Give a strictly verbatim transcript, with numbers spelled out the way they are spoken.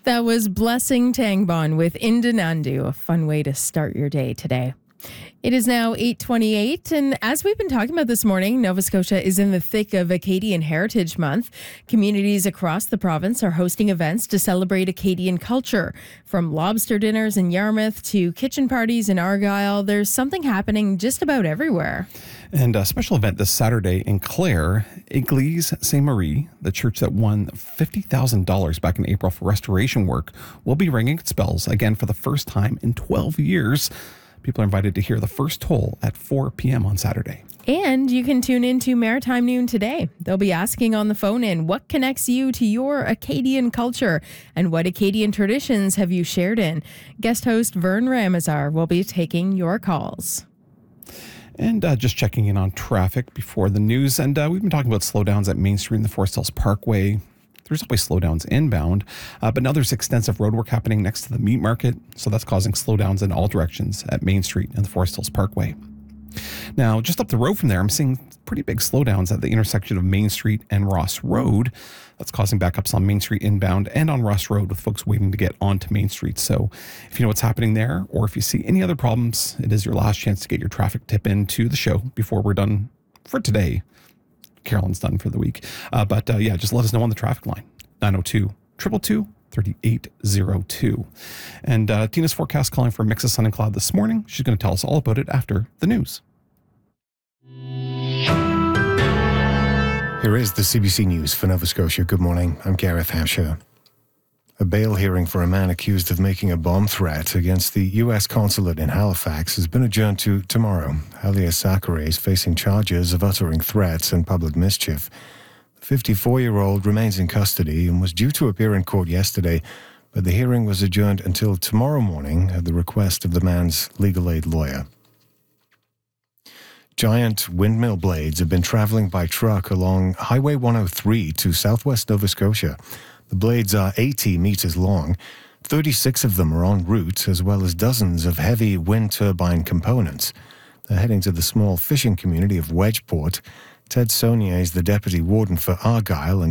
That was Blessing Tangbon with Indanandu, a fun way to start your day today. It is now eight twenty-eight, and as we've been talking about this morning, Nova Scotia is in the thick of Acadian Heritage Month. Communities across the province are hosting events to celebrate Acadian culture. From lobster dinners in Yarmouth to kitchen parties in Argyle, there's something happening just about everywhere. And a special event this Saturday in Clare, Église Saint-Marie, the church that won fifty thousand dollars back in April for restoration work, will be ringing its bells again for the first time in twelve years. People are invited to hear the first toll at four p.m. on Saturday. And you can tune in to Maritime Noon today. They'll be asking on the phone in what connects you to your Acadian culture and what Acadian traditions have you shared in. Guest host Vern Ramazar will be taking your calls. And uh, just checking in on traffic before the news. And uh, we've been talking about slowdowns at Main Street and the Forest Hills Parkway. There's always slowdowns inbound, uh, but now there's extensive roadwork happening next to the meat market, so that's causing slowdowns in all directions at Main Street and the Forest Hills Parkway. Now, just up the road from there, I'm seeing pretty big slowdowns at the intersection of Main Street and Ross Road. That's causing backups on Main Street inbound and on Ross Road with folks waiting to get onto Main Street. So if you know what's happening there, or if you see any other problems, it is your last chance to get your traffic tip into the show before we're done for today. Carolyn's done for the week. Uh, but uh, yeah, just let us know on the traffic line, nine oh two, two two two, three eight zero two. And uh, Tina's forecast calling for a mix of sun and cloud this morning. She's going to tell us all about it after the news. Here is the C B C News for Nova Scotia. Good morning. I'm Gareth Hampshire. A bail hearing for a man accused of making a bomb threat against the U S consulate in Halifax has been adjourned to tomorrow. Alias Zachary is facing charges of uttering threats and public mischief. The fifty-four-year-old remains in custody and was due to appear in court yesterday, but the hearing was adjourned until tomorrow morning at the request of the man's legal aid lawyer. Giant windmill blades have been travelling by truck along Highway one oh three to southwest Nova Scotia. The blades are eighty metres long. thirty-six of them are en route, as well as dozens of heavy wind turbine components. They're heading to the small fishing community of Wedgeport. Ted Saunier is the deputy warden for Argyle and